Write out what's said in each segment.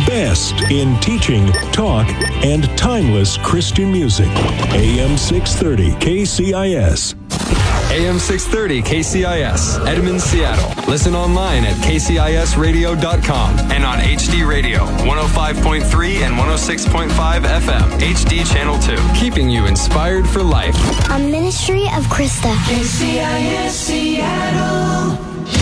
best in teaching, talk, and timeless Christian music. AM 630 KCIS. AM 630 KCIS, Edmond, Seattle. Listen online at kcisradio.com and on HD Radio, 105.3 and 106.5 FM, HD Channel 2. Keeping you inspired for life. A ministry of Krista. KCIS Seattle.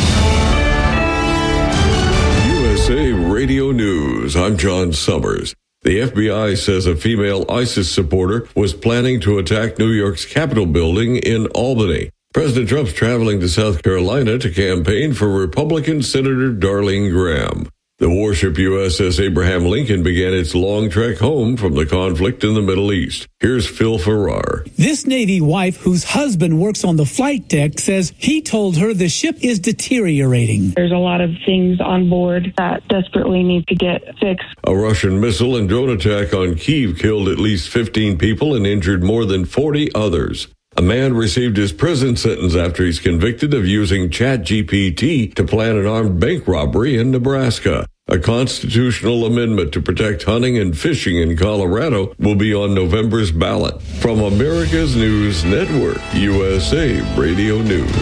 USA Radio News. I'm John Summers. The FBI says a female ISIS supporter was planning to attack New York's Capitol building in Albany. President Trump's traveling to South Carolina to campaign for Republican Senator Darlene Graham. The warship USS Abraham Lincoln began its long trek home from the conflict in the Middle East. Here's Phil Farrar. This Navy wife, whose husband works on the flight deck, says he told her the ship is deteriorating. There's a lot of things on board that desperately need to get fixed. A Russian missile and drone attack on Kyiv killed at least 15 people and injured more than 40 others. A man received his prison sentence after he's convicted of using ChatGPT to plan an armed bank robbery in Nebraska. A constitutional amendment to protect hunting and fishing in Colorado will be on November's ballot. From America's News Network, USA Radio News.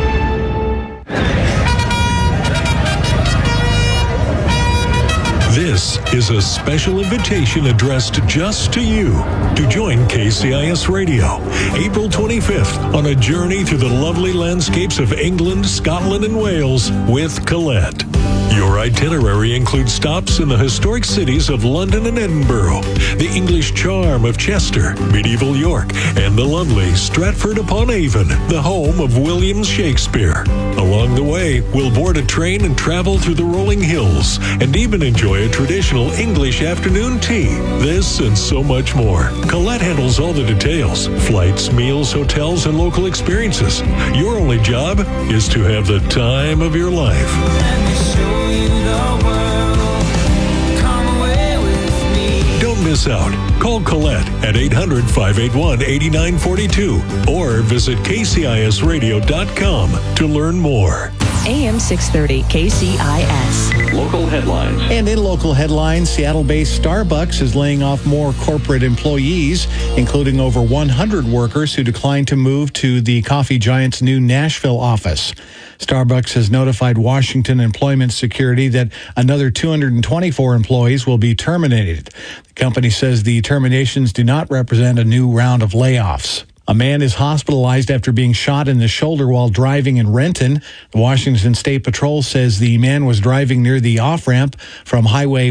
This is a special invitation addressed just to you to join KCIS Radio April 25th on a journey through the lovely landscapes of England, Scotland, and Wales with Colette. Your itinerary includes stops in the historic cities of London and Edinburgh, the English charm of Chester, medieval York, and the lovely Stratford-upon-Avon, the home of William Shakespeare. Along the way, we'll board a train and travel through the rolling hills, and even enjoy a traditional English afternoon tea. This and so much more. Colette handles all the details: flights, meals, hotels, and local experiences. Your only job is to have the time of your life. Don't miss out. Call Colette at 800-581-8942 or visit kcisradio.com to learn more. AM 630 KCIS. Local headlines. And in local headlines, Seattle-based Starbucks is laying off more corporate employees, including over 100 workers who declined to move to the coffee giant's new Nashville office. Starbucks has notified Washington Employment Security that another 224 employees will be terminated. The company says the terminations do not represent a new round of layoffs. A man is hospitalized after being shot in the shoulder while driving in Renton. The Washington State Patrol says the man was driving near the off-ramp from Highway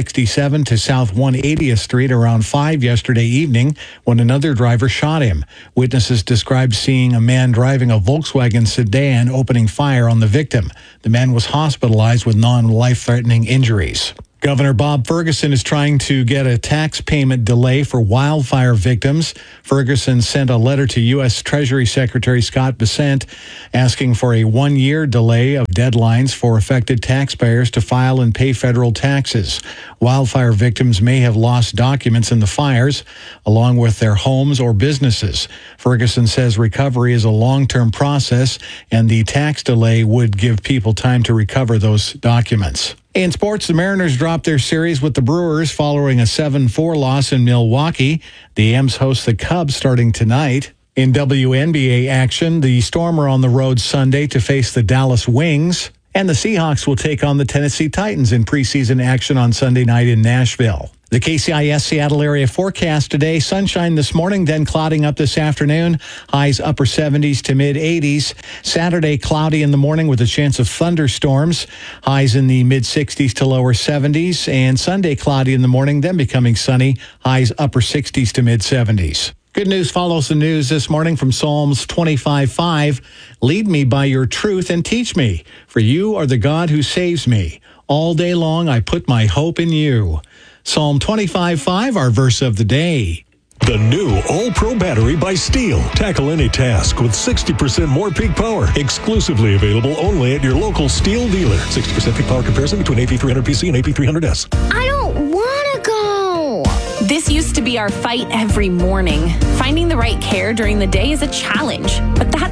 167 to South 180th Street around 5 yesterday evening when another driver shot him. Witnesses described seeing a man driving a Volkswagen sedan opening fire on the victim. The man was hospitalized with non-life-threatening injuries. Governor Bob Ferguson is trying to get a tax payment delay for wildfire victims. Ferguson sent a letter to U.S. Treasury Secretary Scott Bessent asking for a one-year delay of deadlines for affected taxpayers to file and pay federal taxes. Wildfire victims may have lost documents in the fires, along with their homes or businesses. Ferguson says recovery is a long-term process, and the tax delay would give people time to recover those documents. In sports, the Mariners dropped their series with the Brewers following a 7-4 loss in Milwaukee. The M's host the Cubs starting tonight. In WNBA action, the Storm are on the road Sunday to face the Dallas Wings. And the Seahawks will take on the Tennessee Titans in preseason action on Sunday night in Nashville. The KCIS Seattle area forecast today: sunshine this morning, then clouding up this afternoon. Highs upper 70s to mid 80s. Saturday, cloudy in the morning with a chance of thunderstorms. Highs in the mid 60s to lower 70s. And Sunday, cloudy in the morning, then becoming sunny. Highs upper 60s to mid 70s. Good news follows the news this morning from Psalms 25:5. Lead me by your truth and teach me, for you are the God who saves me. All day long I put my hope in you. Psalm 25:5, our verse of the day. The new All-Pro battery by Steel. Tackle any task with 60% more peak power. Exclusively available only at your local Steel dealer. 60% peak power comparison between AP300PC and AP300S. I don't want to go. This used to be our fight every morning. Finding the right care during the day is a challenge, but that's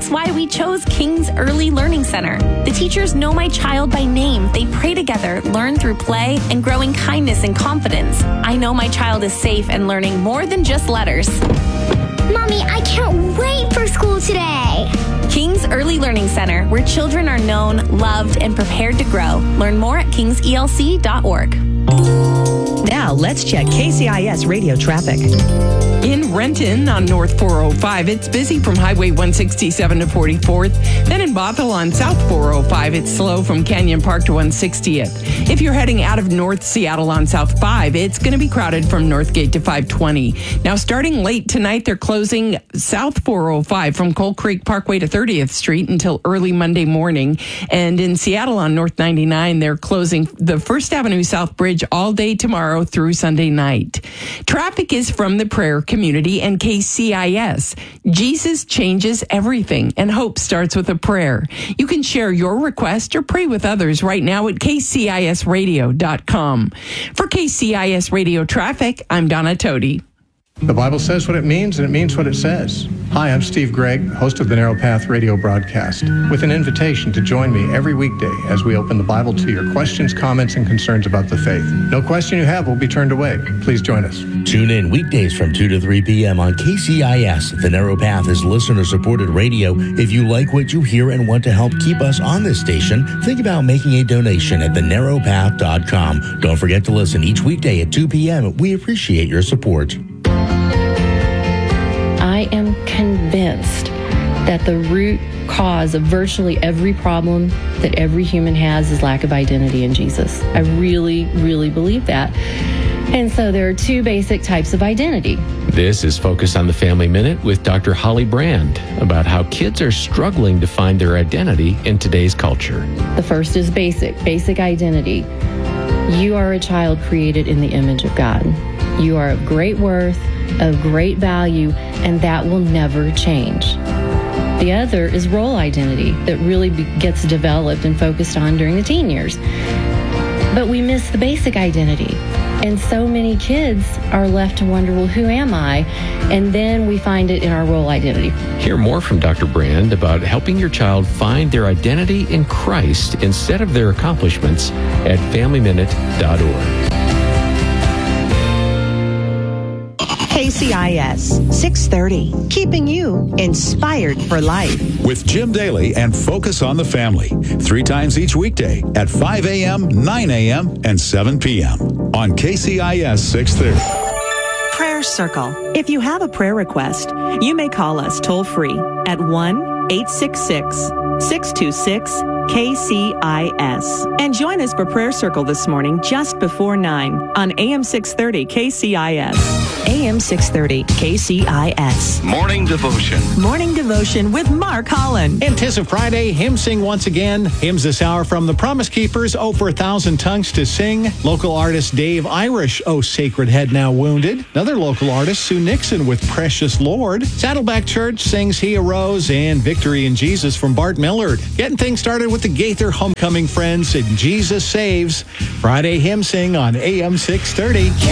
That's why we chose King's Early Learning Center. The teachers know my child by name. They pray together, learn through play, and grow in kindness and confidence. I know my child is safe and learning more than just letters. Mommy, I can't wait for school today. King's Early Learning Center, where children are known, loved, and prepared to grow. Learn more at kingselc.org. Now, let's check KCIS radio traffic. In Renton on North 405, it's busy from Highway 167 to 44th. Then in Bothell on South 405, it's slow from Canyon Park to 160th. If you're heading out of North Seattle on South 5, it's going to be crowded from Northgate to 520. Now, starting late tonight, they're closing South 405 from Coal Creek Parkway to 30th Street until early Monday morning. And in Seattle on North 99, they're closing the First Avenue South Bridge all day tomorrow through Sunday night. Traffic is from the Prayer Community and KCIS. Jesus changes everything, and hope starts with a prayer. You can share your request or pray with others right now at kcisradio.com. For KCIS Radio Traffic, I'm Donna Todi. The Bible says what it means, and it means what it says. Hi, I'm Steve Gregg, host of the Narrow Path radio broadcast, with an invitation to join me every weekday as we open the Bible to your questions, comments, and concerns about the faith. No question you have will be turned away. Please join us. Tune in weekdays from 2 to 3 p.m. on KCIS. The Narrow Path is listener-supported radio. If you like what you hear and want to help keep us on this station, think about making a donation at thenarrowpath.com. Don't forget to listen each weekday at 2 p.m. We appreciate your support. I am convinced that the root cause of virtually every problem that every human has is lack of identity in Jesus. I really, really believe that. And so there are two basic types of identity. This is Focus on the Family Minute with Dr. Holly Brand about how kids are struggling to find their identity in today's culture. The first is basic identity. You are a child created in the image of God. You are of great worth, of great value, and that will never change. The other is role identity that really gets developed and focused on during the teen years. But we miss the basic identity. And so many kids are left to wonder, well, who am I? And then we find it in our role identity. Hear more from Dr. Brand about helping your child find their identity in Christ instead of their accomplishments at FamilyMinute.org. KCIS 630, keeping you inspired for life. With Jim Daly and Focus on the Family, 3 times each weekday at 5 a.m., 9 a.m., and 7 p.m. on KCIS 630. Prayer Circle. If you have a prayer request, you may call us toll-free at 1-866-626-KCIS. And join us for Prayer Circle this morning just before 9 on AM 630 KCIS. AM 630 KCIS. Morning Devotion. Morning Devotion with Mark Holland. And 'tis a Friday, hymn sing once again. Hymns this hour from the Promise Keepers, Oh, for a Thousand Tongues to Sing. Local artist Dave Irish, Oh, Sacred Head Now Wounded. Another local artist, Sue Nixon with Precious Lord. Saddleback Church sings He Arose, and Victory in Jesus from Bart Millard. Getting things started with the Gaither Homecoming Friends and Jesus Saves. Friday hymn sing on AM 630.